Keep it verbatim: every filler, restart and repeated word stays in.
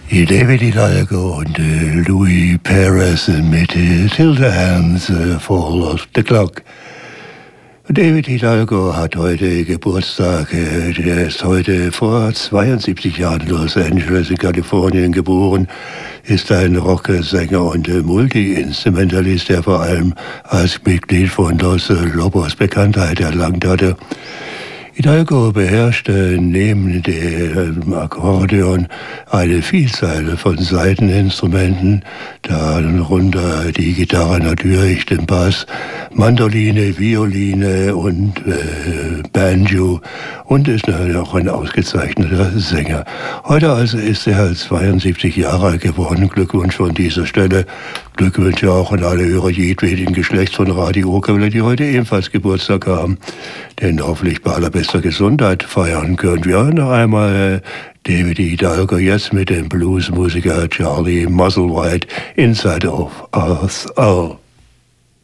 David Hidalgo und äh, Louis Perez mit äh, Till the Hands äh, Fall of the Clock. David Hidalgo hat heute Geburtstag. Äh, der ist heute vor zweiundsiebzig Jahren in Los Angeles in Kalifornien geboren, ist ein Rocksänger und äh, Multi-Instrumentalist, der vor allem als Mitglied von Los Lobos Bekanntheit erlangt hatte. Hidalgo beherrschte neben dem Akkordeon eine Vielzahl von Saiteninstrumenten, darunter die Gitarre natürlich, den Bass, Mandoline, Violine und äh, Banjo und ist auch ein ausgezeichneter Sänger. Heute also ist er als zweiundsiebzig Jahre alt geworden. Glückwunsch von dieser Stelle. Glückwünsche auch an alle Hörer jedweden Geschlechts von Radio Okerwelle, die heute ebenfalls Geburtstag haben, denn hoffentlich bei allerbester Gesundheit feiern können wir noch einmal David Hidalgo jetzt mit dem Bluesmusiker Charlie Musselwhite, Inside of Us All.